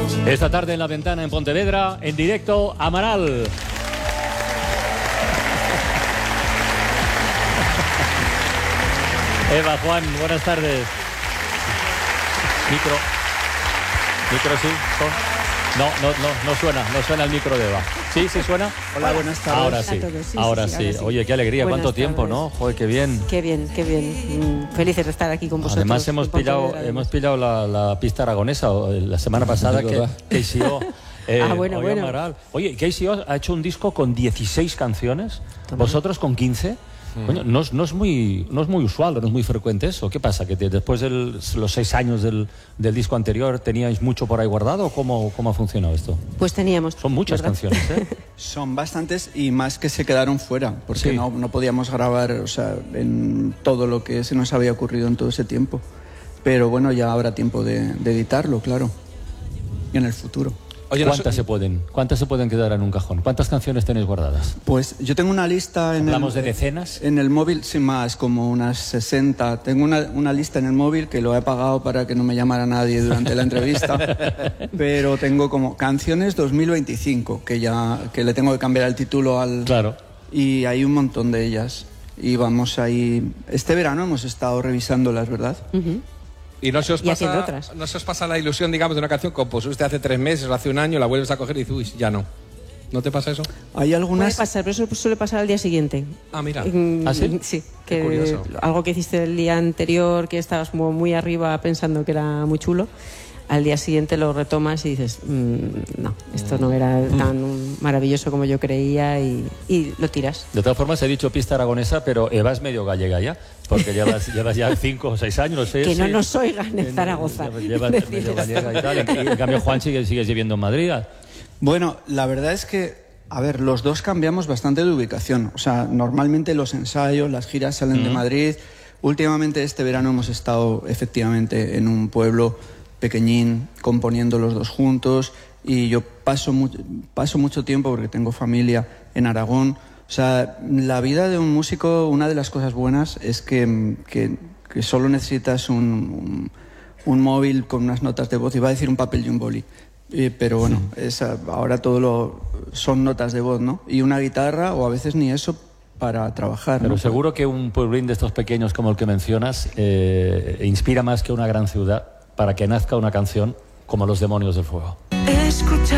Esta tarde en La Ventana en Pontevedra, en directo, Amaral. Eva, Juan, buenas tardes. Micro, sí. No suena el micro de Eva. ¿Sí suena? Hola, buenas tardes. Ahora sí. Oye, qué alegría, Buenas cuánto tiempo, tardes. ¿no? Joder, qué bien. Qué bien. Felices de estar aquí con vosotros. Además hemos pillado la pista aragonesa la semana pasada que KCO. Bueno. Amaral. Oye, KCO ha hecho un disco con 16 canciones, vosotros con 15. Coño, no es muy usual, no es muy frecuente eso. ¿Qué pasa? ¿Que después de los 6 años del disco anterior teníais mucho por ahí guardado? ¿Cómo ha funcionado esto? Pues teníamos. Son muchas canciones, ¿eh? Son bastantes y más que se quedaron fuera, porque Sí. no podíamos grabar, en todo lo que se nos había ocurrido en todo ese tiempo. Pero bueno, ya habrá tiempo de editarlo, claro. Y en el futuro. Oye, ¿Cuántas se pueden quedar en un cajón? ¿Cuántas canciones tenéis guardadas? Pues yo tengo una lista ¿Hablamos de decenas? En el móvil, sin más, como unas 60. Tengo una lista en el móvil que lo he apagado para que no me llamara nadie durante la entrevista. Pero tengo como canciones 2025, que le tengo que cambiar el título al... Claro. Y hay un montón de ellas. Y vamos ahí... Este verano hemos estado revisándolas, ¿verdad? ¿Y no se os haciendo otras. pasa la ilusión, digamos, de una canción que compusiste hace 3 meses o hace 1 año, la vuelves a coger y dices, uy, ya no? ¿No te pasa eso? Hay algunas... Puede pasar, pero eso suele pasar al día siguiente. Ah, mira. ¿Ah, sí? Sí, Qué que curioso. algo que hiciste el día anterior, que estabas como muy arriba pensando que era muy chulo, al día siguiente lo retomas y dices, no, esto no era tan maravilloso como yo creía y lo tiras. De todas formas, he dicho pista aragonesa, pero Eva es medio gallega ya, porque llevas ya 5 o 6 años, no sé. Que no sí. nos oigan en Zaragoza. Llevas medio gallega y tal. En cambio, Juan sigues viviendo en Madrid. Bueno, la verdad es que, a ver, los dos cambiamos bastante de ubicación. O sea, normalmente los ensayos, las giras salen de Madrid. Últimamente este verano hemos estado efectivamente en un pueblo pequeñín, componiendo los dos juntos, y yo paso mucho tiempo, porque tengo familia en Aragón. O sea, la vida de un músico, una de las cosas buenas es que solo necesitas un móvil con unas notas de voz, iba a decir un papel y un boli. Pero bueno, ahora son notas de voz, ¿no? Y una guitarra, o a veces ni eso, para trabajar. Pero ¿no? seguro que un pueblín de estos pequeños como el que mencionas inspira más que una gran ciudad para que nazca una canción como Los Demonios del Fuego.